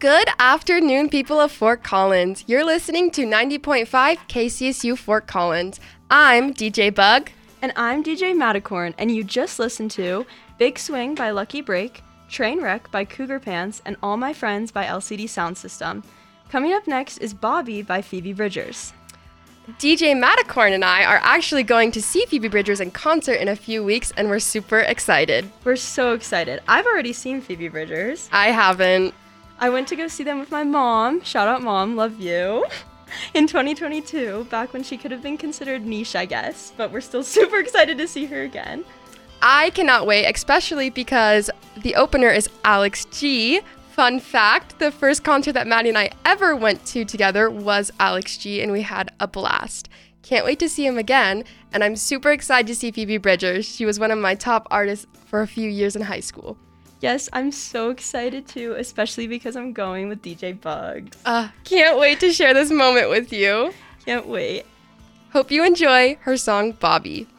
Good afternoon, people of Fort Collins. You're listening to 90.5 KCSU Fort Collins. I'm DJ Bug. And I'm DJ Matacorn, and you just listened to Big Swing by Lucky Break, Trainwreck by Cougar Pants, and All My Friends by LCD Sound System. Coming up next is Bobby by Phoebe Bridgers. DJ Matacorn and I are actually going to see Phoebe Bridgers in concert in a few weeks, and we're super excited. We're so excited. I've already seen Phoebe Bridgers. I haven't. I went to go see them with my mom. Shout out, Mom. Love you. In 2022, back when she could have been considered niche, I guess. But we're still super excited to see her again. I cannot wait, especially because the opener is Alex G. Fun fact, the first concert that Maddie and I ever went to together was Alex G, and we had a blast. Can't wait to see him again, and I'm super excited to see Phoebe Bridgers. She was one of my top artists for a few years in high school. Yes, I'm so excited too, especially because I'm going with DJ Bugs. Can't wait to share this moment with you. Can't wait. Hope you enjoy her song, Bobby.